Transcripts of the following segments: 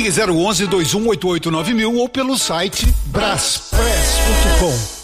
Ligue 011-2188-9000 ou pelo site braspress.com.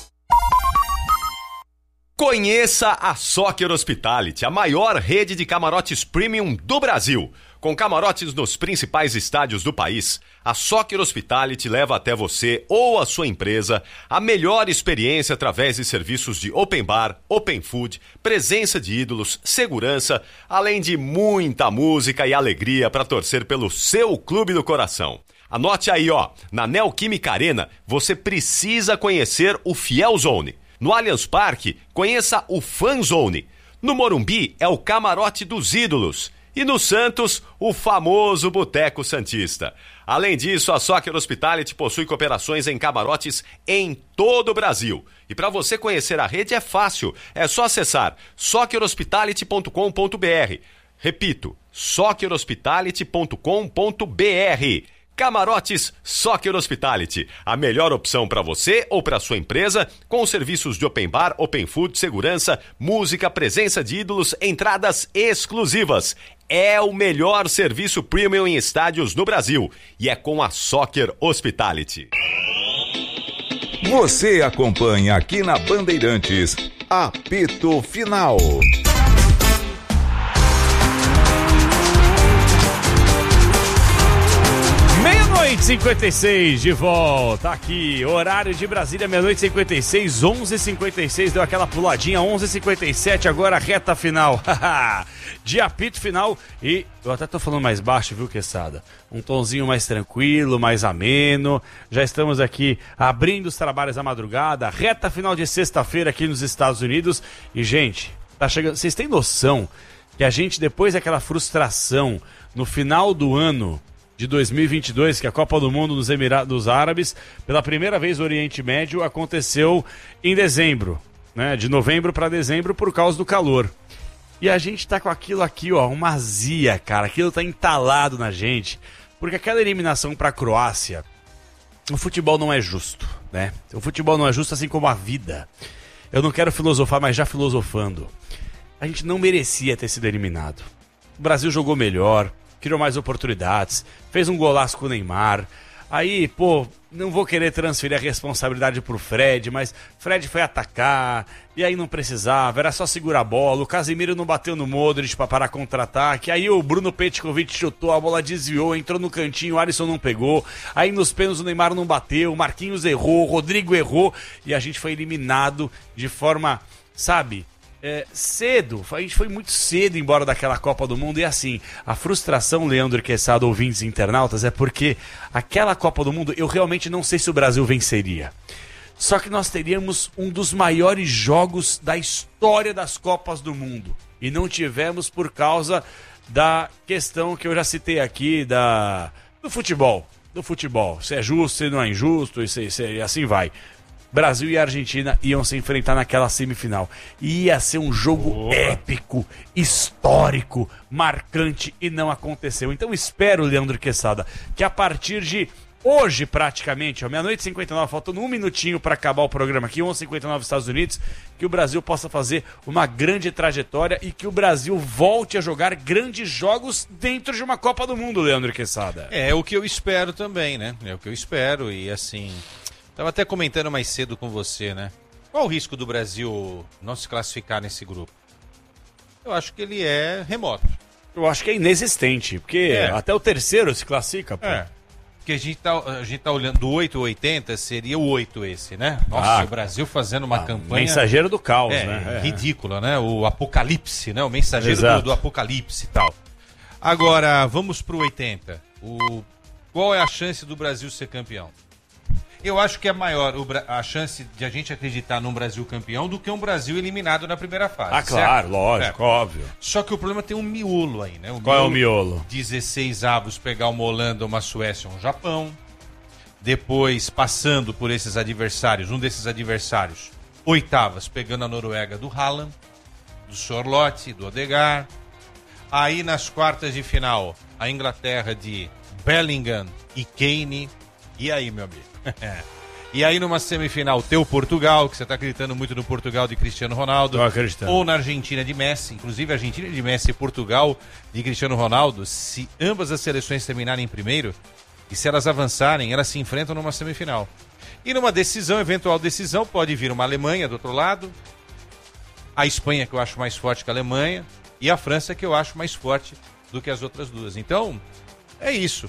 Conheça a Soccer Hospitality, a maior rede de camarotes premium do Brasil. Com camarotes nos principais estádios do país, a Soccer Hospitality leva até você ou a sua empresa a melhor experiência através de serviços de open bar, open food, presença de ídolos, segurança, além de muita música e alegria para torcer pelo seu clube do coração. Anote aí, na Neoquímica Arena, você precisa conhecer o Fiel Zone. No Allianz Parque, conheça o Fan Zone. No Morumbi, é o Camarote dos Ídolos. E no Santos, o famoso Boteco Santista. Além disso, a Soccer Hospitality possui cooperações em camarotes em todo o Brasil. E para você conhecer a rede é fácil, é só acessar soccerhospitality.com.br. Repito, soccerhospitality.com.br. Camarotes Soccer Hospitality, a melhor opção para você ou para sua empresa, com serviços de open bar, open food, segurança, música, presença de ídolos, entradas exclusivas. É o melhor serviço premium em estádios no Brasil e é com a Soccer Hospitality. Você acompanha aqui na Bandeirantes, Apito Final. 56 de volta aqui, horário de Brasília, 00:56, 11:56, deu aquela puladinha, 11:57, agora reta final, de apito final, e eu até tô falando mais baixo, viu, Quesada? Um tonzinho mais tranquilo, mais ameno, já estamos aqui abrindo os trabalhos da madrugada, reta final de sexta-feira aqui nos Estados Unidos, e gente, tá chegando, vocês têm noção que a gente, depois daquela frustração no final do ano de 2022, que a Copa do Mundo nos Emirados Árabes, pela primeira vez o Oriente Médio, aconteceu em dezembro, né? De novembro para dezembro por causa do calor. E a gente tá com aquilo aqui, uma azia, cara, aquilo tá entalado na gente, porque aquela eliminação pra Croácia, o futebol não é justo, né? O futebol não é justo, assim como a vida. Eu não quero filosofar, mas já filosofando. A gente não merecia ter sido eliminado. O Brasil jogou melhor, criou mais oportunidades, fez um golaço com o Neymar. Aí, não vou querer transferir a responsabilidade pro Fred, mas Fred foi atacar, e aí não precisava, era só segurar a bola. O Casemiro não bateu no Modric pra parar contra-ataque. Aí o Bruno Petkovic chutou, a bola desviou, entrou no cantinho, o Alisson não pegou. Aí nos pênaltis o Neymar não bateu, o Marquinhos errou, o Rodrigo errou, e a gente foi eliminado de forma, cedo, a gente foi muito cedo embora daquela Copa do Mundo. E assim, a frustração, Leandro Quesada, ouvintes e internautas, é porque aquela Copa do Mundo, eu realmente não sei se o Brasil venceria. Só que nós teríamos um dos maiores jogos da história das Copas do Mundo. E não tivemos por causa da questão que eu já citei aqui, do futebol. Se é justo, se não é injusto, e assim vai. Brasil e Argentina iam se enfrentar naquela semifinal. E ia ser um jogo épico, histórico, marcante, e não aconteceu. Então espero, Leandro Quesada, que a partir de hoje, praticamente, 00:59, faltando um minutinho para acabar o programa aqui, 11:59 Estados Unidos, que o Brasil possa fazer uma grande trajetória e que o Brasil volte a jogar grandes jogos dentro de uma Copa do Mundo, Leandro Quesada. É o que eu espero também, né? É o que eu espero, e assim... Estava até comentando mais cedo com você, né? Qual o risco do Brasil não se classificar nesse grupo? Eu acho que ele é remoto. Eu acho que é inexistente, porque até o terceiro se classifica, pô. Porque a gente tá olhando do 8 ao 80, seria o 8 esse, né? Nossa, o Brasil fazendo uma campanha... Mensageiro do caos, né? Ridícula, né? O apocalipse, né? O mensageiro do apocalipse e tal. Agora, vamos pro 80. Qual é a chance do Brasil ser campeão? Eu acho que é maior a chance de a gente acreditar num Brasil campeão do que um Brasil eliminado na primeira fase. Ah, claro, lógico, óbvio. Só que o problema tem um miolo aí, né? Qual é o miolo? 16 avos, pegar uma Holanda, uma Suécia, um Japão. Depois, passando por esses adversários, um desses adversários, oitavas, pegando a Noruega do Haaland, do Sorloth, do Odegaard. Aí, nas quartas de final, a Inglaterra de Bellingham e Kane. E aí, meu amigo? E aí numa semifinal teu Portugal, que você tá acreditando muito no Portugal de Cristiano Ronaldo, ou na Argentina de Messi, inclusive a Argentina de Messi e Portugal de Cristiano Ronaldo, se ambas as seleções terminarem em primeiro, E se elas avançarem, elas se enfrentam numa semifinal. E numa decisão, eventual decisão, pode vir uma Alemanha do outro lado, a Espanha, que eu acho mais forte que a Alemanha, e a França, que eu acho mais forte do que as outras duas. Então, é isso.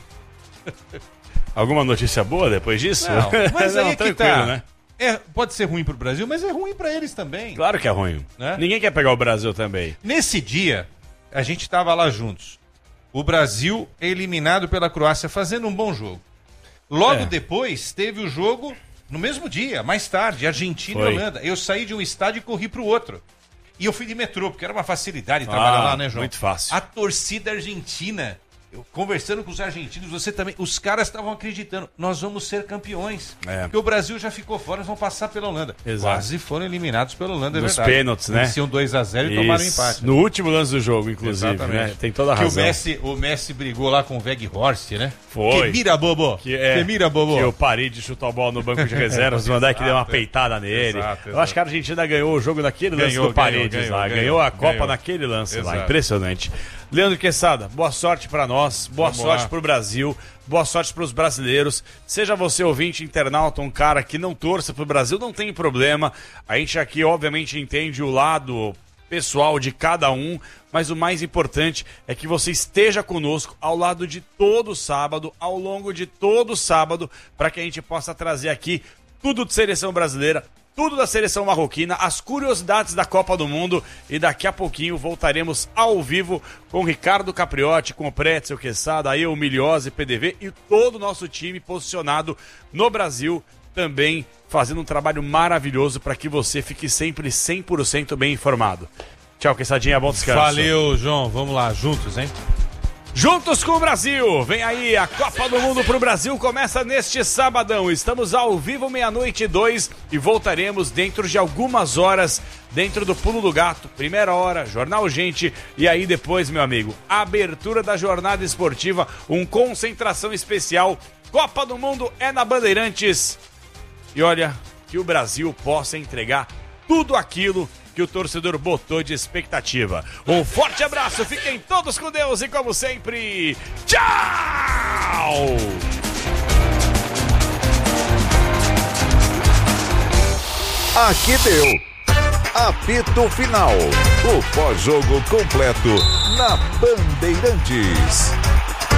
Alguma notícia boa depois disso? Não, mas aí não, é que tranquilo, tá. Né? Pode ser ruim pro Brasil, mas é ruim pra eles também. Claro que é ruim. Né? Ninguém quer pegar o Brasil também. Nesse dia, a gente estava lá juntos. O Brasil é eliminado pela Croácia fazendo um bom jogo. Logo depois, teve o jogo no mesmo dia, mais tarde, Argentina e Holanda. Eu saí de um estádio e corri pro outro. E eu fui de metrô, porque era uma facilidade trabalhar lá, né, João? Muito fácil. A torcida argentina, eu conversando com os argentinos, você também, os caras estavam acreditando, nós vamos ser campeões. Porque o Brasil já ficou fora, nós vamos passar pela Holanda. Exato. Quase foram eliminados pela Holanda, é Nos verdade. pênaltis, né? Venciam 2-0 e tomaram empate. No último lance do jogo, inclusive, Exatamente. né? Tem toda a razão. O Messi brigou lá com o Weghorst, né? Foi. Que mira, bobo! Que mira, bobo! Que eu parei de chutar a bola no banco de reservas, o André que deu uma peitada nele. Exato. Eu acho que a Argentina ganhou o jogo naquele lance do Paredes lá. Ganhou a Copa naquele lance lá. Impressionante. Leandro Quesada, boa sorte pra nós, boa sorte pro Brasil, boa sorte pros brasileiros. Seja você ouvinte, internauta, um cara que não torça pro Brasil, não tem problema. A gente aqui, obviamente, entende o lado pessoal de cada um, mas o mais importante é que você esteja conosco ao lado de todo sábado, ao longo de todo sábado, para que a gente possa trazer aqui tudo de seleção brasileira, tudo da seleção marroquina, as curiosidades da Copa do Mundo, e daqui a pouquinho voltaremos ao vivo com o Ricardo Capriotti, com o Pretzel Quesada, eu, Milhose, PDV e todo o nosso time posicionado no Brasil, também fazendo um trabalho maravilhoso para que você fique sempre 100% bem informado. Tchau, Quessadinha, bom descanso. Valeu, João, vamos lá, juntos, hein? Juntos com o Brasil, vem aí a Copa do Mundo pro Brasil, começa neste sabadão, estamos ao vivo 00:02 e voltaremos dentro de algumas horas, dentro do Pulo do Gato, primeira hora, Jornal Gente, e aí depois, meu amigo, abertura da jornada esportiva, concentração especial, Copa do Mundo é na Bandeirantes, e olha, que o Brasil possa entregar tudo aquilo que o torcedor botou de expectativa. Um forte abraço, fiquem todos com Deus e como sempre, tchau! Aqui deu. Apito Final. O pós-jogo completo na Bandeirantes.